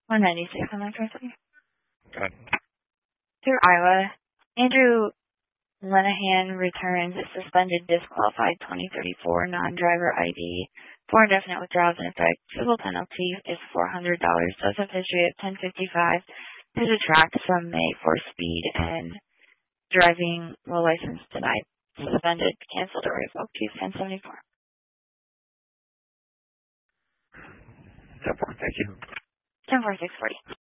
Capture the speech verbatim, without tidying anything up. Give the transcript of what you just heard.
one ninety-six on that person. Good. Through Iowa, Andrew Lenahan returns a suspended disqualified twenty thirty-four non-driver I D for indefinite withdrawals in effect. Civil penalty is four hundred dollars. Does have history at ten fifty-five. Is attract from May for speed and driving while license denied. Suspended, canceled, or revoked. He's ten seventy-four. So far, thank you. ten forty-six forty.